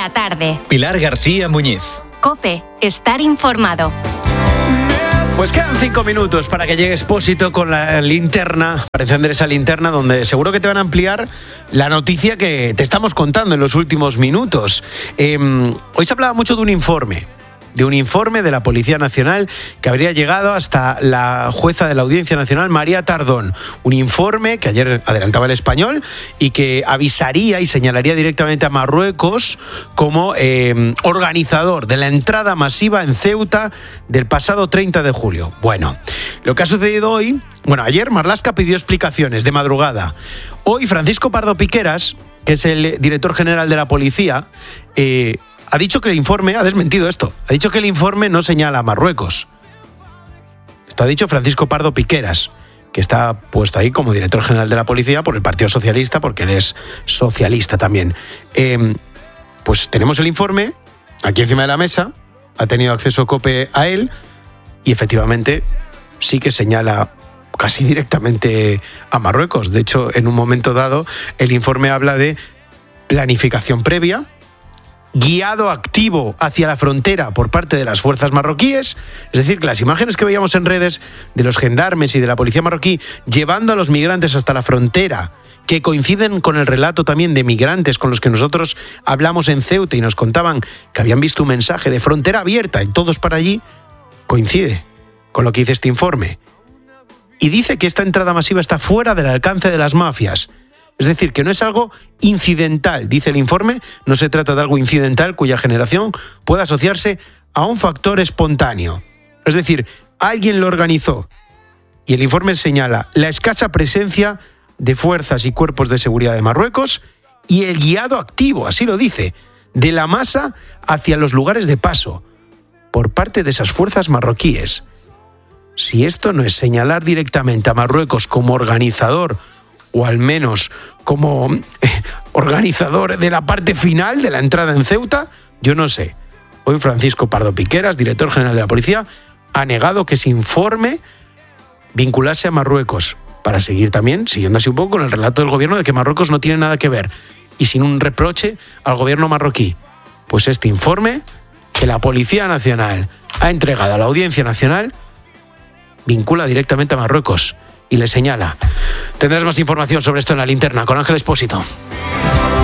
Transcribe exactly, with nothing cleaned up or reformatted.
la tarde. Pilar García Muñiz. COPE, estar informado. Pues quedan cinco minutos para que llegue Expósito con la linterna, para encender esa linterna donde seguro que te van a ampliar la noticia que te estamos contando en los últimos minutos. Eh, hoy se hablaba mucho de un informe, de un informe de la Policía Nacional que habría llegado hasta la jueza de la Audiencia Nacional, María Tardón. Un informe que ayer adelantaba El Español y que avisaría y señalaría directamente a Marruecos como eh, organizador de la entrada masiva en Ceuta del pasado treinta de julio. Bueno, lo que ha sucedido hoy... Bueno, ayer Marlaska pidió explicaciones de madrugada. Hoy Francisco Pardo Piqueras, que es el director general de la policía, eh, ha dicho que el informe, ha desmentido esto, ha dicho que el informe no señala a Marruecos. Esto ha dicho Francisco Pardo Piqueras, que está puesto ahí como director general de la policía por el Partido Socialista, porque él es socialista también. Eh, pues tenemos el informe aquí encima de la mesa, ha tenido acceso COPE a él y efectivamente sí que señala casi directamente a Marruecos. De hecho, en un momento dado, el informe habla de planificación previa, guiado activo hacia la frontera por parte de las fuerzas marroquíes, es decir, que las imágenes que veíamos en redes de los gendarmes y de la policía marroquí llevando a los migrantes hasta la frontera, que coinciden con el relato también de migrantes con los que nosotros hablamos en Ceuta y nos contaban que habían visto un mensaje de frontera abierta y todos para allí, coincide con lo que dice este informe. Y dice que esta entrada masiva está fuera del alcance de las mafias. Es decir, que no es algo incidental, dice el informe, no se trata de algo incidental cuya generación pueda asociarse a un factor espontáneo. Es decir, alguien lo organizó. Y el informe señala la escasa presencia de fuerzas y cuerpos de seguridad de Marruecos y el guiado activo, así lo dice, de la masa hacia los lugares de paso, por parte de esas fuerzas marroquíes. Si esto no es señalar directamente a Marruecos como organizador, o al menos como organizador de la parte final de la entrada en Ceuta, yo no sé. Hoy Francisco Pardo Piqueras, director general de la policía, ha negado que ese informe vinculase a Marruecos, para seguir también, siguiendo así un poco con el relato del gobierno de que Marruecos no tiene nada que ver, y sin un reproche al gobierno marroquí. Pues este informe que la Policía Nacional ha entregado a la Audiencia Nacional vincula directamente a Marruecos y le señala. Tendrás más información sobre esto en la linterna con Ángel Expósito.